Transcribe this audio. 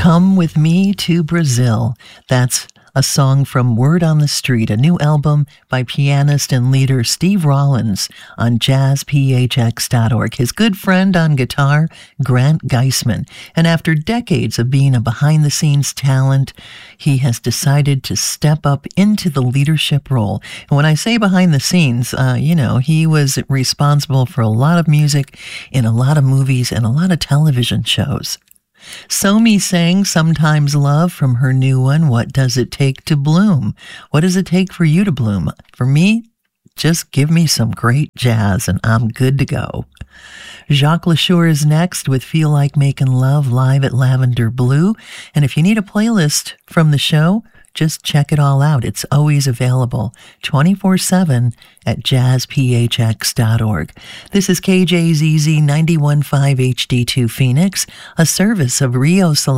Come With Me to Brazil. That's a song from Word on the Street, a new album by pianist and leader Steve Rollins on jazzphx.org. His good friend on guitar, Grant Geisman. And after decades of being a behind-the-scenes talent, he has decided to step up into the leadership role. And when I say behind the scenes, he was responsible for a lot of music in a lot of movies and a lot of television shows. Somi sang Sometimes Love from her new one, What Does It Take to Bloom? What does it take for you to bloom? For me, just give me some great jazz and I'm good to go. Jacques LaSure is next with Feel Like Making Love live at Lavender Blue. And if you need a playlist from the show, just check it all out. It's always available 24/7 at jazzphx.org. This is KJZZ 91.5 HD2 Phoenix, a service of Rio Salon.